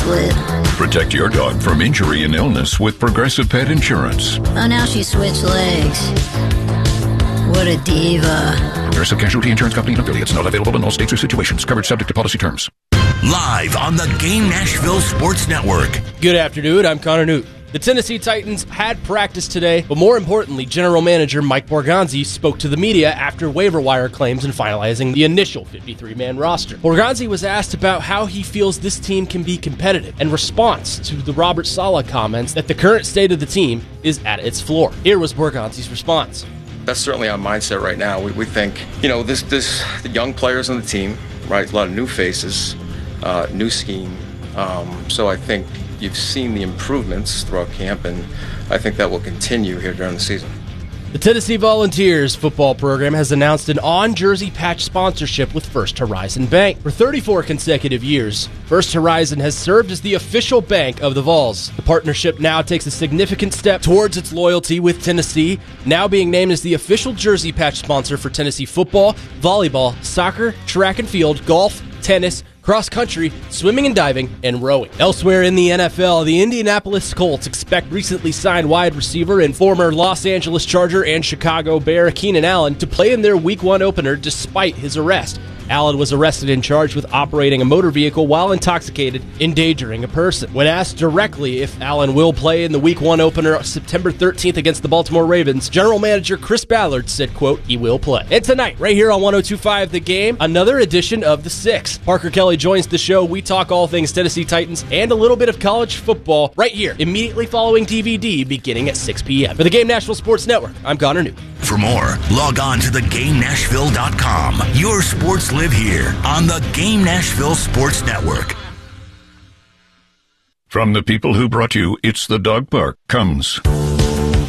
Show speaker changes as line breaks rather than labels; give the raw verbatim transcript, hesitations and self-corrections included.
split.
Protect your dog from injury and illness with Progressive Pet Insurance.
Oh, now she switched legs. What a diva.
Progressive Casualty Insurance Company and affiliates. Not available in all states or situations. Coverage subject to policy terms.
Live on the Game Nashville Sports Network.
Good afternoon. I'm Connor Newt. The Tennessee Titans had practice today, but more importantly, General Manager Mike Borgonzi spoke to the media after waiver wire claims and finalizing the initial fifty-three man roster. Borgonzi was asked about how he feels this team can be competitive in response to the Robert Saleh comments that the current state of the team is at its floor. Here was Borgonzi's response.
That's certainly our mindset right now. We, we think, you know, this, this, the young players on the team, right, a lot of new faces, uh, new scheme. Um, so I think you've seen the improvements throughout camp, and I think that will continue here during the season.
The Tennessee Volunteers football program has announced an on-jersey patch sponsorship with First Horizon Bank. For thirty-four consecutive years, First Horizon has served as the official bank of the Vols. The partnership now takes a significant step towards its loyalty with Tennessee, now being named as the official jersey patch sponsor for Tennessee football, volleyball, soccer, track and field, golf, tennis, cross country, swimming and diving, and rowing. Elsewhere in the N F L, the Indianapolis Colts expect recently signed wide receiver and former Los Angeles Charger and Chicago Bear Keenan Allen to play in their Week one opener despite his arrest. Allen was arrested and charged with operating a motor vehicle while intoxicated, endangering a person. When asked directly if Allen will play in the Week one opener September thirteenth against the Baltimore Ravens, General Manager Chris Ballard said, quote, he will play. And tonight, right here on one oh two point five The Game, another edition of The Six. Parker Kelly joins the show. We talk all things Tennessee Titans and a little bit of college football right here, immediately following D V D beginning at six p.m. For the Game Nashville Sports Network, I'm Connor Newt.
For more, log on to the game nashville dot com. Your sports live here on the Game Nashville Sports Network.
From the people who brought you It's the Dog Park comes